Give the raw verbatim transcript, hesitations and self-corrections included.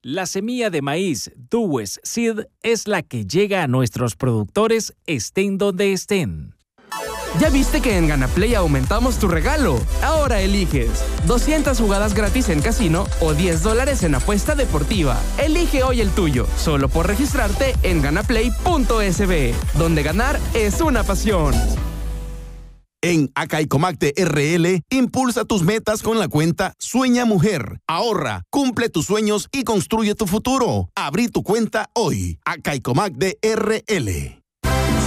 La semilla de maíz Duwes Seed es la que llega a nuestros productores estén donde estén. ¿Ya viste que en Ganaplay aumentamos tu regalo? Ahora eliges doscientas jugadas gratis en casino o diez dólares en apuesta deportiva. Elige hoy el tuyo, solo por registrarte en ganaplay punto es be, donde ganar es una pasión. En Acaicomacte R L, impulsa tus metas con la cuenta Sueña Mujer. Ahorra, cumple tus sueños y construye tu futuro. Abrí tu cuenta hoy. Acaicomacte R L.